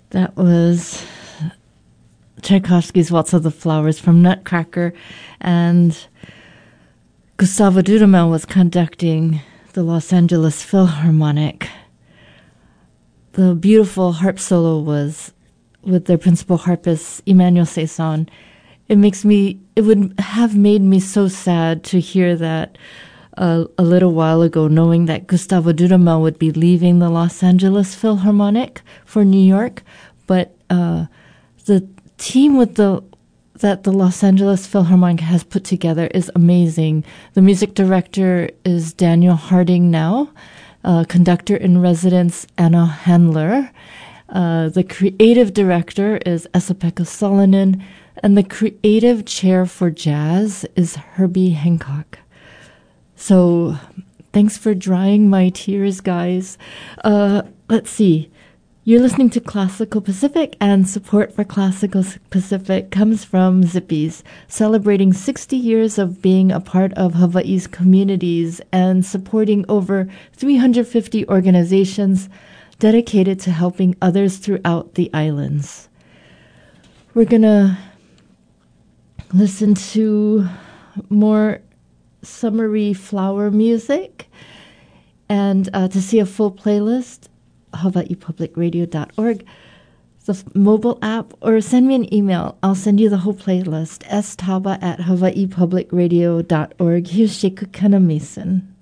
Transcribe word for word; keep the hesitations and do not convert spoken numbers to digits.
That was Tchaikovsky's Waltz of the Flowers from Nutcracker, and Gustavo Dudamel was conducting the Los Angeles Philharmonic. The beautiful harp solo was with their principal harpist, Emmanuel Saison. It makes me, it would have made me so sad to hear that uh, a little while ago, knowing that Gustavo Dudamel would be leaving the Los Angeles Philharmonic for New York. But uh, the team with the that the Los Angeles Philharmonic has put together is amazing. The music director is Daniel Harding now, uh, conductor in residence Anna Handler. Uh, the creative director is Esa-Pekka Salonen, and the creative chair for jazz is Herbie Hancock. So thanks for drying my tears, guys. Uh, let's see. You're listening to Classical Pacific, and support for Classical Pacific comes from Zippies, celebrating sixty years of being a part of Hawaii's communities and supporting over three hundred fifty organizations dedicated to helping others throughout the islands. We're going to listen to more summery flower music, and uh, to see a full playlist, hawaii public radio dot org, the f- mobile app, or send me an email. I'll send you the whole playlist, staba at hawaii public radio dot org. Here's Sheku Kana Mason.